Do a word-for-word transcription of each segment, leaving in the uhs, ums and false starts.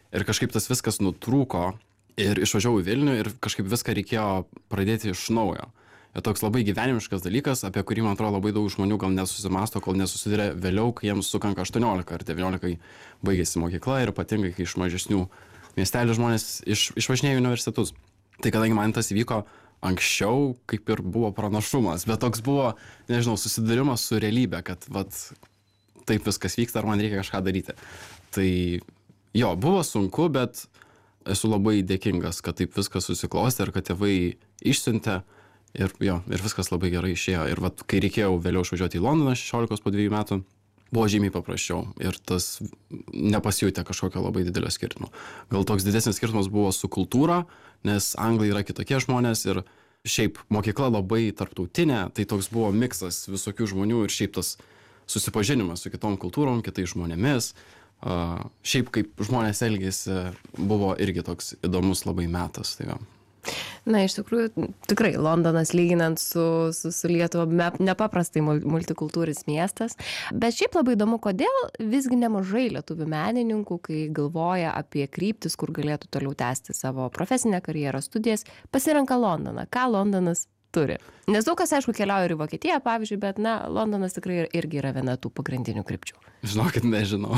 Ir kažkaip tas viskas nutrūko ir išvažiavau į Vilnių ir kažkaip viską reikėjo pradėti iš naujo. Ir toks labai gyvenimiškas dalykas, apie kurį, man atrodo, labai daug žmonių gal nesusimasto, kol nesusiduria vėliau, kai jiems sukanka aštuoniolika ar devyniolika baigėsi mokykla ir ypatingai, kai iš mažesnių miestelių žmonės iš, išvažinėja į universitetus. Tai kadangi man tas įvyko anksčiau, kaip ir buvo pranašumas, bet toks buvo, nežinau, susidūrimas su realybė, kad vat, taip viskas vyksta, ar man reikia kažką daryti. Tai jo, buvo sunku, bet esu labai dėkingas, kad taip viskas susiklostė ir kad tėvai išsiuntė ir jo, ir viskas labai gerai išėjo. Ir vat, kai reikėjo vėliau išvažiuoti į Londoną šešiolikos po dviejų metų, buvo žymiai paprasčiau ir tas nepasijutė kažkokio labai didelio skirtumo. Gal toks didesnis skirtumas buvo su kultūra, nes anglai yra kitokie žmonės ir šiaip mokykla labai tarptautinė, tai toks buvo miksas visokių žmonių ir šiaip tas susipažinimas su kitom kultūrom, kitais žmonėmis. Uh, šiaip kaip žmonės elgėsi buvo irgi toks įdomus labai metas. Tai va. Na, iš tikrųjų, tikrai Londonas lyginant su, su, su Lietuva nepaprastai multikultūris miestas, bet šiaip labai įdomu, kodėl visgi nemažai lietuvių menininkų, kai galvoja apie kryptis, kur galėtų toliau tęsti savo profesinę karjerą, studijas, pasirenka Londoną. Ką Londonas turi? Nes daug kas, aišku, keliauja ir į Vokietiją, pavyzdžiui, bet, na, Londonas tikrai irgi yra viena tų pagrindinių krypčių. Žinokit, nežinau.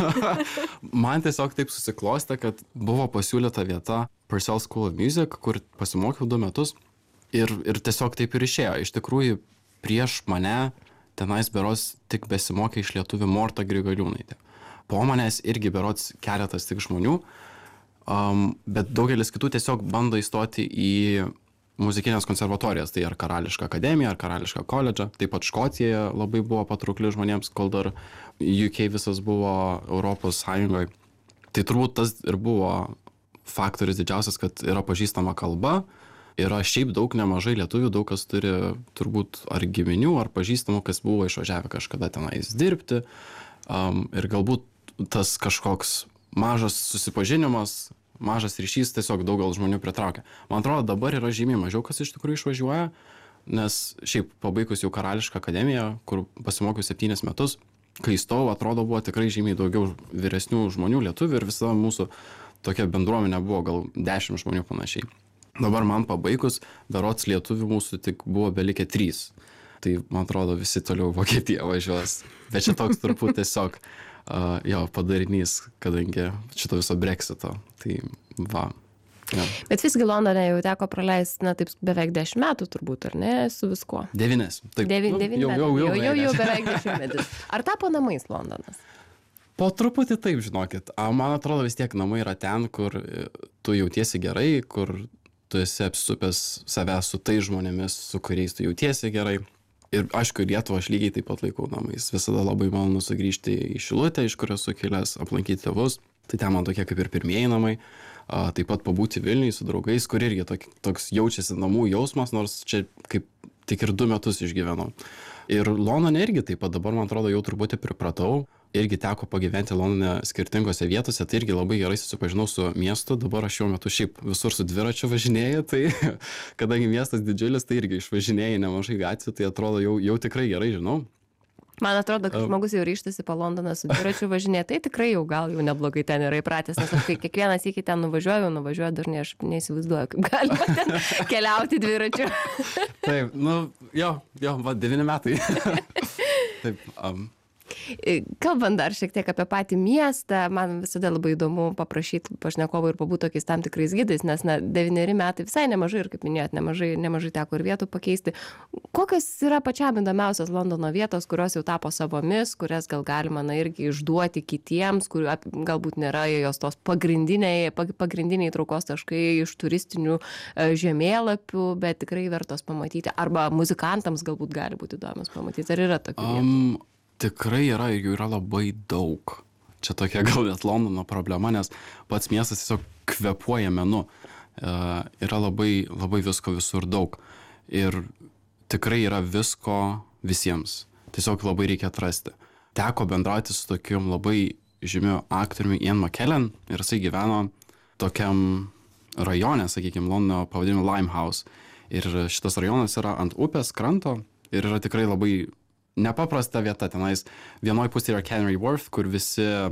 Man tiesiog taip susiklostė, kad buvo pasiūlyta vieta Purcell School of Music, kur pasimokiau du metus ir, ir tiesiog taip ir išėjo. Iš tikrųjų, prieš mane tenais berods tik besimokė iš lietuvių Morta Grigaliūnaitė. Po manęs irgi berods keletas tik žmonių, um, bet daugelis kitų tiesiog bando įstoti į muzikinės konservatorijas, tai ar Karališka akademija, ar Karališka koledžą. Taip pat Škotijoje labai buvo patraukli žmonėms, kol dar U K visas buvo Europos Sąjungoje. Tai turbūt tas ir buvo faktorius didžiausias, kad yra pažįstama kalba, yra šiaip daug nemažai lietuvių, daug kas turi turbūt ar giminių, ar pažįstamų, kas buvo išvažiavę kažkada tenais dirbti. Um, ir galbūt tas kažkoks mažas susipažinimas, mažas ryšys tiesiog daug gal žmonių pritraukia. Man atrodo, dabar yra žymiai mažiau, kas iš tikrųjų išvažiuoja, nes šiaip pabaigus jau Karališką akademiją, kur pasimokiau septynis metus, kai įstojau, atrodo, buvo tikrai žymiai daugiau vyresnių žmonių lietuvių ir visa mūsų tokia bendruomenė buvo gal dešimt žmonių panašiai. Dabar man pabaigus, berods lietuvių mūsų tik buvo belikę trys. Tai, man atrodo, visi toliau Vokietiją važiuos. Bet čia toks turbūt tiesiog Uh, jo, padarinys, kadangi šito viso Brexito. Tai va. Ja. Bet visgi Londone jau teko praleisti, na taip, beveik dešimt metų turbūt, ar ne, su viskuo? Devynis. Taip, Devi, nu, devyni jau, metų. jau, jau, jau, jau, jau beveik dešimtmetis. Ar tapo namais Londonas? Po truputį taip, žinokit. Man atrodo, vis tiek namai yra ten, kur tu jautiesi gerai, kur tu esi apsupęs savęs su tais žmonėmis, su kuriais tu jautiesi gerai. Ir aišku, Lietuvą aš lygiai taip pat laikau namais. Visada labai malonu sugrįžti į Šilutę, iš kurios sukilęs, aplankyti tėvus. Tai ten man tokie kaip ir pirmieji namai. A, taip pat pabūti Vilniuje su draugais, kur irgi tok, toks jaučiasi namų jausmas, nors čia kaip tik ir du metus išgyvenau. Ir Londone irgi taip pat dabar, man atrodo, jau truputį pripratau. Irgi teko pagyventi Londone skirtingose vietose, tai irgi labai gerai susipažinau su miestu. Dabar aš šiuo metu šiaip visur su dviračiu važinėju, tai kadangi miestas didžiulis, tai irgi išvažinėjai nemažai gatvių, tai atrodo jau, jau tikrai gerai žinau. Man atrodo, kad žmogus jau ryštasi po Londoną su dviračiu važinėti, tai tikrai jau gal jau neblogai ten yra įpratęs, nes kai kiekvienas iki ten nuvažiuoju, nuvažiuoju, dažnai aš neįsivaizduoju, kaip galima ten keliauti dviračiu. Taip, nu, jo, jo, va, devyni metai. Taip, um. Kalbant dar šiek tiek apie patį miestą, man visada labai įdomu paprašyti pašnekovų ir pabūti tokiais tam tikrais gidais, nes na, devyneri metai visai nemažai ir, kaip minėjot, nemažai, nemažai teko ir vietų pakeisti. Kokios yra pačiam įdomiausios Londono vietos, kurios jau tapo savomis, kurias gal galima na, irgi išduoti kitiems, kurių galbūt nėra jos tos pagrindiniai, pagrindiniai traukos taškai iš turistinių žemėlapių, bet tikrai vertos pamatyti, arba muzikantams galbūt gali būti įdomios pamatyti. Ar yra tokių vietų? Um. Tikrai yra ir jų yra labai daug. Čia tokia gal net Londono problema, nes pats miestas tiesiog kvepuoja menu. E, yra labai, labai visko visur daug. Ir tikrai yra visko visiems. Tiesiog labai reikia atrasti. Teko bendrauti su tokiu labai žymiu aktoriumi Ian McKellen ir jisai gyveno tokiam rajone, sakykime, Londono pavadinimu Limehouse. Ir šitas rajonas yra ant upės kranto ir yra tikrai labai nepaprasta vieta. Tenais vienoj pusėje yra Canary Wharf, kur visi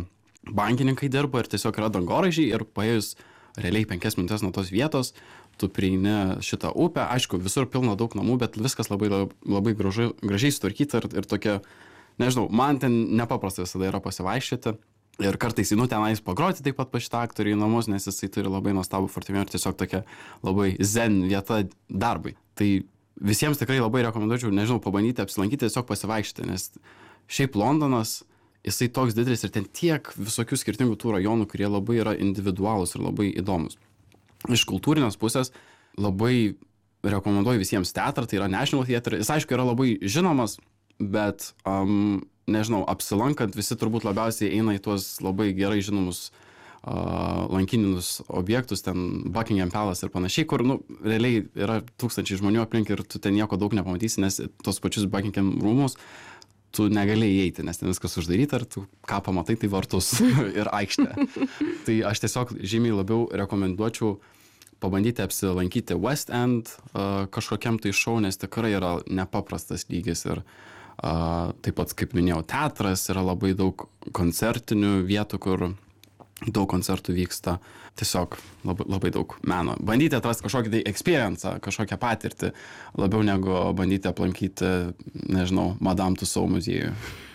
bankininkai dirba ir tiesiog yra dangoraižiai ir paėjus realiai penkias minutes nuo tos vietos, tu prieini šitą upę, aišku, visur pilna daug namų, bet viskas labai, labai gražu, gražiai sutvarkyta ir, ir tokia, nežinau, man ten nepaprasta visada yra pasivaikščioti ir kartais einu tenais pagroti taip pat pas šitą aktorių į namus, nes jisai turi labai nuostabų fortepijoną ir tiesiog tokia labai zen vieta darbui. Tai visiems tikrai labai rekomenduočiau, nežinau, pabandyti apsilankyti, tiesiog pasivaikščioti, nes šiaip Londonas, jisai toks didelis ir ten tiek visokių skirtingų tų rajonų, kurie labai yra individualūs ir labai įdomus. Iš kultūrinės pusės labai rekomenduoju visiems teatrą, tai yra National Theatre. Jis aišku yra labai žinomas, bet, um, nežinau, apsilankant visi turbūt labiausiai eina į tuos labai gerai žinomus uh, lankininius objektus, ten Buckingham Palace ir panašiai, kur, nu, realiai yra tūkstančiai žmonių aplink ir tu ten nieko daug nepamatysi, nes tos pačius Buckingham rūmus tu negalėjai įeiti, nes ten viskas uždaryta ir tu ką pamatai, tai vartus ir aikštę. Tai aš tiesiog žymiai labiau rekomenduočiau pabandyti apsilankyti West End uh, kažkokiam tai šou, nes tikrai yra nepaprastas lygis ir uh, taip pat, kaip minėjau, teatras, yra labai daug koncertinių vietų, kur daug koncertų vyksta, tiesiog labai, labai daug meno. Bandyti atrasti kažkokį tai experience, kažkokią patirtį, labiau negu bandyti aplankyti, nežinau, Madame Tussauds muziejų.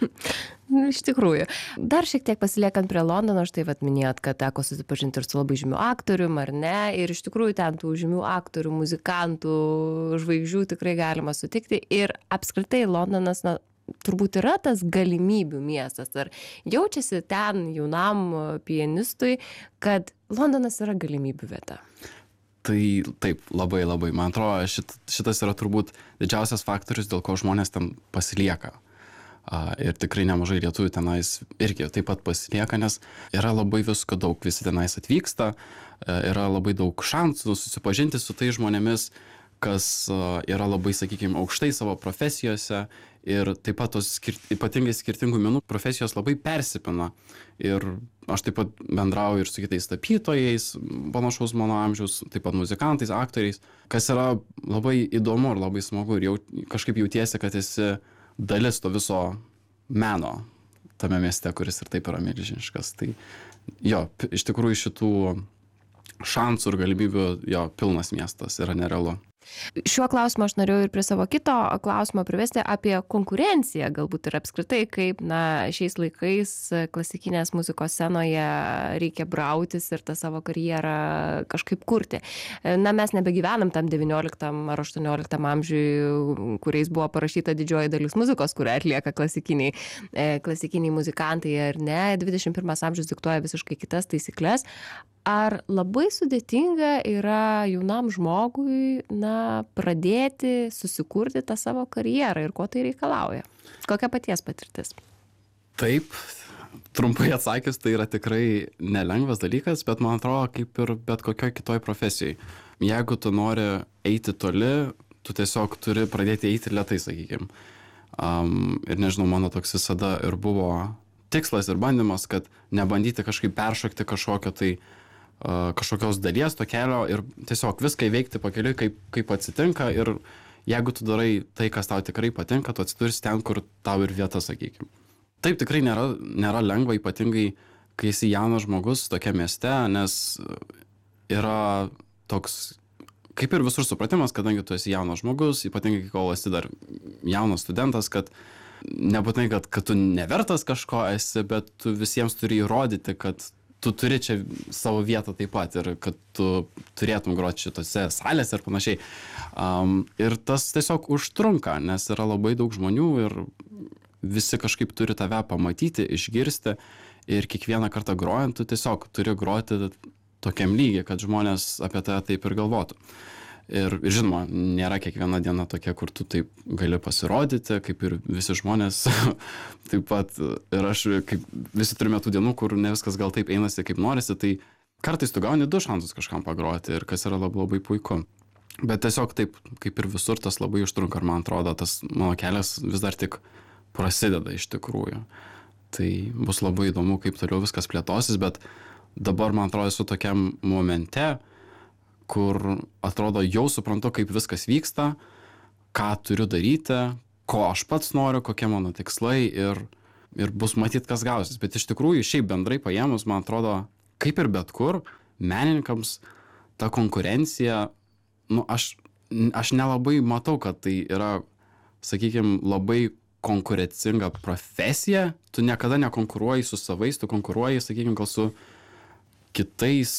Iš tikrųjų. Dar šiek tiek pasiliekant prie Londono, štai vat minėjot, kad teko susipažinti ir su labai žymiu aktorium, ar ne? Ir iš tikrųjų ten tų žymių aktorių, muzikantų, žvaigždžių tikrai galima sutikti. Ir apskritai Londonas, na, turbūt yra tas galimybių miestas. Ar jaučiasi ten jaunam pianistui, kad Londonas yra galimybių vieta? Tai taip, labai labai. Man atrodo, šit, šitas yra turbūt didžiausias faktorius, dėl ko žmonės ten pasilieka. Uh, ir tikrai nemažai lietuvių tenais irgi taip pat pasilieka, nes yra labai visko daug, visi tenais atvyksta, uh, yra labai daug šansų susipažinti su tai žmonėmis, kas uh, yra labai, sakykime, aukštai savo profesijose ir taip pat tos skir ypatingai skirtingų menų profesijos labai persipina. Ir aš taip pat bendrauju ir su kitais tapytojais, panašaus mano amžiaus, taip pat muzikantais, aktoriais, kas yra labai įdomu ir labai smagu ir jau kažkaip jautiesi, kad esi dalis to viso meno tame mieste, kuris ir taip yra milžiniškas. Tai jo, iš tikrųjų šitų šansų ir galimybių jo pilnas miestas yra nerealu. Šiuo klausimu aš norėjau ir prie savo kito klausimo privesti apie konkurenciją, galbūt ir apskritai, kaip, na, šiais laikais klasikinės muzikos scenoje reikia brautis ir tą savo karjerą kažkaip kurti. Na, mes nebegyvenam tam devynioliktam ar aštuonioliktam amžiui, kuriais buvo parašyta didžioji dalis muzikos, kurią atlieka klasikiniai, klasikiniai muzikantai, ar ne? dvidešimt pirmas amžius diktuoja visiškai kitas taisyklės. Ar labai sudėtinga yra jaunam žmogui, na, pradėti susikurti tą savo karjerą ir ko tai reikalauja? Kokia paties patirtis? Taip, trumpai atsakius, tai yra tikrai nelengvas dalykas, bet man atrodo, kaip ir bet kokioj kitoj profesijai. Jeigu tu nori eiti toli, tu tiesiog turi pradėti eiti lėtai, sakykime. Um, ir nežinau, mano toks visada ir buvo tikslas ir bandymas, kad nebandyti kažkaip peršokti kažkokio tai kažkokios dalies to kelio ir tiesiog viską įveikti pakeliui, kaip, kaip atsitinka ir jeigu tu darai tai, kas tau tikrai patinka, tu atsidursi ten, kur tau ir vieta, sakykime. Taip tikrai nėra, nėra lengva, ypatingai, kai esi jaunas žmogus tokia mieste, nes yra toks, kaip ir visur supratimas, kadangi tu esi jaunas žmogus, ypatingai, kol esi dar jaunas studentas, kad nebūtinai, kad, kad tu nevertas kažko esi, bet tu visiems turi įrodyti, kad tu turi čia savo vietą taip pat ir kad tu turėtum groti šitose salėse ir panašiai. Um, ir tas tiesiog užtrunka, nes yra labai daug žmonių ir visi kažkaip turi tave pamatyti, išgirsti ir kiekvieną kartą grojant tu tiesiog turi groti tokiam lygiai, kad žmonės apie tave taip ir galvotų. Ir žinoma, nėra kiekviena diena tokia, kur tu taip gali pasirodyti, kaip ir visi žmonės. Taip pat ir aš, kaip visi turime tų dienų, kur ne viskas gal taip einasi, kaip norisi, tai kartais tu gauni du šansus kažkam pagroti ir kas yra labai, labai puiku. Bet tiesiog taip, kaip ir visur, tas labai užtrunka ir man atrodo, tas mano kelias vis dar tik prasideda iš tikrųjų. Tai bus labai įdomu, kaip toliau viskas plėtosis, bet dabar, man atrodo, esu tokiam momente, kur atrodo jau suprantu, kaip viskas vyksta, ką turiu daryti, ko aš pats noriu, kokie mano tikslai ir ir bus matyt, kas gausis. Bet iš tikrųjų, šiaip bendrai paėmus, man atrodo, kaip ir bet kur, menininkams ta konkurencija, nu, aš, aš nelabai matau, kad tai yra, sakykime, labai konkurencinga profesija. Tu niekada nekonkuruoji su savais, tu konkuruoji, sakykime, gal su kitais,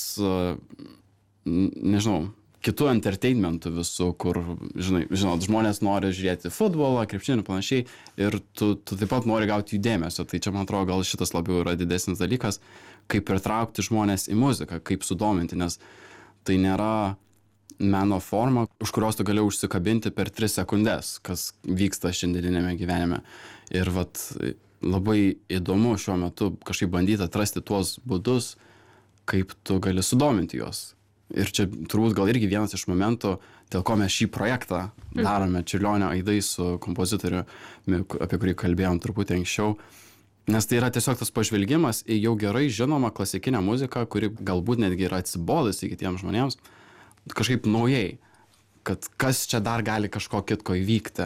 nežinau, kitų entertainmentų visų, kur, žinai, žinot, žmonės nori žiūrėti futbolą, krepšinį ir panašiai, ir tu, tu taip pat nori gauti jų dėmesio. Tai čia, man atrodo, gal šitas labiau yra didesnis dalykas, kaip pritraukti žmonės į muziką, kaip sudominti, nes tai nėra meno forma, už kurios tu gali užsikabinti per tris sekundės, kas vyksta šiandieninėme gyvenime. Ir vat labai įdomu šiuo metu kažkaip bandyti atrasti tuos būdus, kaip tu gali sudominti juos. Ir čia turbūt gal irgi vienas iš momentų, dėl ko mes šį projektą darome Čiurlionio aidai su kompozitoriu, apie kurį kalbėjom truputį anksčiau. Nes tai yra tiesiog tas pažvelgimas į jau gerai žinomą klasikinę muziką, kuri galbūt netgi yra atsibodusi kitiems žmonėms, kažkaip naujai, kad kas čia dar gali kažko kitko įvykti.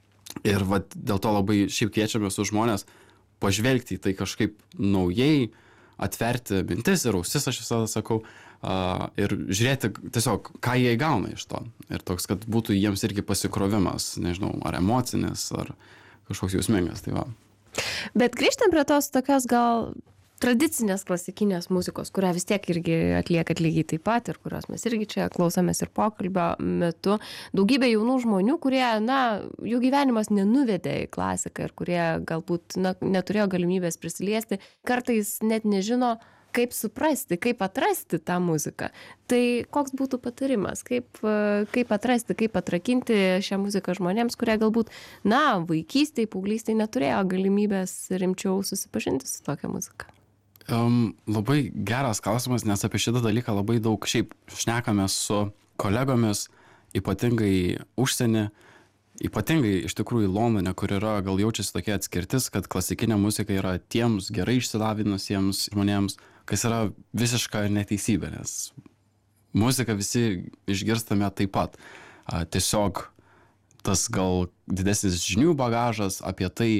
Ir vat, dėl to labai šiaip kviečiame su žmonės pažvelgti į tai kažkaip naujai, atverti mintis ir ausis, aš visada sakau, uh, ir žiūrėti tiesiog, ką jie gauna iš to. Ir toks, kad būtų jiems irgi pasikrovimas, nežinau, ar emocinis, ar kažkoks jausmingas. Tai va. Bet grįžtant prie tos tokios gal tradicinės klasikinės muzikos, kurią vis tiek irgi atliekat lygiai taip pat ir kurios mes irgi čia klausomės ir pokalbio metu. Daugybė jaunų žmonių, kurie, na, jų gyvenimas nenuvedė į klasiką ir kurie galbūt, na, neturėjo galimybės prisiliesti, kartais net nežino, kaip suprasti, kaip atrasti tą muziką. Tai koks būtų patarimas, kaip, kaip atrasti, kaip atrakinti šią muziką žmonėms, kurie galbūt, na, vaikystėj, paauglystėj neturėjo galimybės rimčiau susipažinti su tokia muzika? Um, labai geras klausimas, nes apie šitą dalyką labai daug šiaip šnekame su kolegomis, ypatingai užsienį, ypatingai iš tikrųjų Londone, kur yra gal jaučiasi tokia atskirtis, kad klasikinė muzika yra tiems gerai išsilavinusiems žmonėms, kas yra visiška neteisybė, nes muziką visi išgirstame taip pat. A, tiesiog tas gal didesnis žinių bagažas apie tai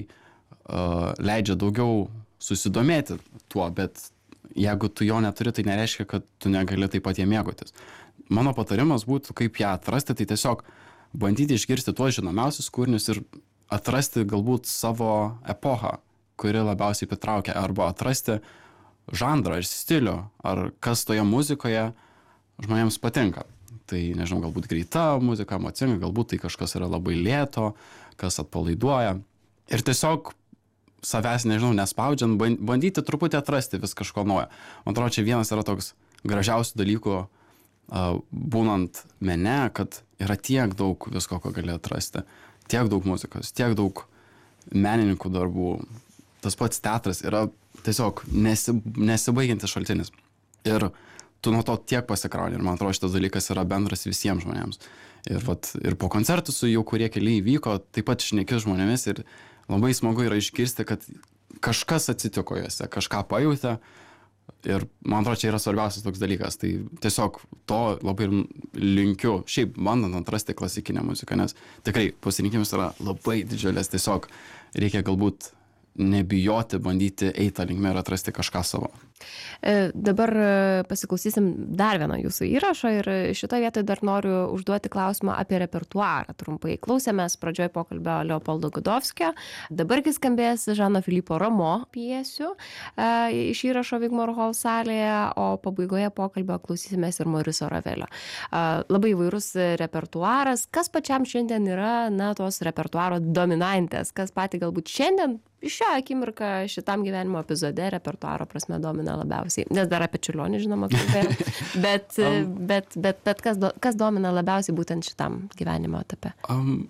a, leidžia daugiau susidomėti tuo, bet jeigu tu jo neturi, tai nereiškia, kad tu negali taip pat ją mėgautis. Mano patarimas būtų, kaip ją atrasti, tai tiesiog bandyti išgirsti tuos žinomiausius kūrinius ir atrasti galbūt savo epochą, kuri labiausiai pritraukia, arba atrasti žanrą ir stilių, ar kas toje muzikoje žmonėms patinka. Tai, nežinau, galbūt greita muzika, emocinga, galbūt tai kažkas yra labai lėto, kas atpalaiduoja. Ir tiesiog savęs, nežinau, nespaudžiant, bandyti truputį atrasti vis kažko naujo. Man atrodo, čia vienas yra toks gražiausių dalykų uh, būnant mene, kad yra tiek daug visko, ko gali atrasti. Tiek daug muzikos, tiek daug menininkų darbų. Tas pats teatras yra tiesiog nesi, nesibaigiantis šaltinis. Ir tu nuo to tiek pasikrauni. Ir man atrodo, šitas dalykas yra bendras visiems žmonėms. Ir, vat, ir po koncertų su jau kurie keliai įvyko, taip pat šneki žmonėmis ir labai smagu yra išgirsti, kad kažkas atsitiko juose, kažką pajutė. Ir man atrodo, čia yra svarbiausias toks dalykas. Tai tiesiog to labai linkiu, šiaip bandant atrasti klasikinę muziką, nes tikrai pasirinkimas yra labai didžiulis. Tiesiog reikia galbūt nebijoti, bandyti eiti linkme ir atrasti kažką savo. E, dabar pasiklausysim dar vieną jūsų įrašą ir šitoje vietoje dar noriu užduoti klausimą apie repertuarą trumpai. Klausėmės pradžioj pokalbio Leopoldo Gudovskio, dabargi skambės Žano Filipo Ramo pjesių e, iš įrašo Wigmore Hall salėje, o pabaigoje pokalbio klausysimės ir Moriso Ravelio. E, labai įvairus repertuaras. Kas pačiam šiandien yra, na, tos repertuaro dominantės, kas patį galbūt šiandien šią akimirką šitam gyvenimo epizode repertuaro prasme domina labiausiai. Nes dar apie Čiurlionį, žinoma, kalbėjom. bet, um, bet, bet, bet kas, do, kas domina labiausiai būtent šitam gyvenimo etape? Um,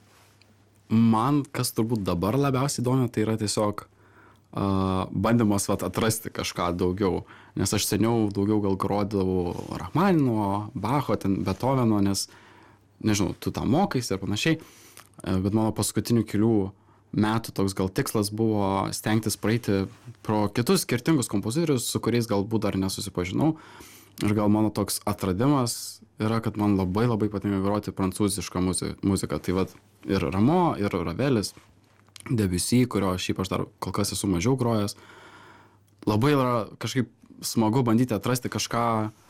man, kas turbūt dabar labiausiai domina, tai yra tiesiog uh, bandymas vat, atrasti kažką daugiau. Nes aš seniau daugiau gal grodavau Rachmanino, Bacho, ten Beethoveno, nes, nežinau, tu tą mokais ir panašiai. Uh, bet mano paskutinių kelių metų toks gal tikslas buvo stengtis praeiti pro kitus skirtingus kompozitorius, su kuriais galbūt dar nesusipažinau. Ir gal mano toks atradimas yra, kad man labai labai patinka groti prancūzišką muziką. Tai vat ir Ramo, ir Ravelis, Debussy, kurio šiaip aš dar kol kas esu mažiau grojęs. Labai yra kažkaip smagu bandyti atrasti kažką